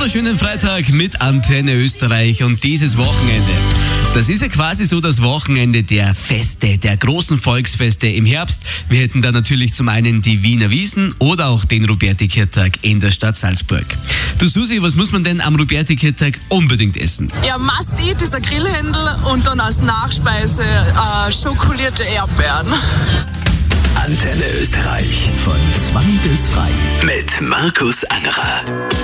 wunderschönen Freitag mit Antenne Österreich und dieses Wochenende. Das ist ja quasi so das Wochenende der Feste, der großen Volksfeste im Herbst. Wir hätten da natürlich zum einen die Wiener Wiesn oder auch den Ruperti-Kirtag in der Stadt Salzburg. Du Susi, was muss man denn am Ruperti-Kirtag unbedingt essen? Ja, must eat ist ein Grillhändel und dann als Nachspeise schokolierte Erdbeeren. Antenne Österreich von 2 bis 3 mit Markus Angerer.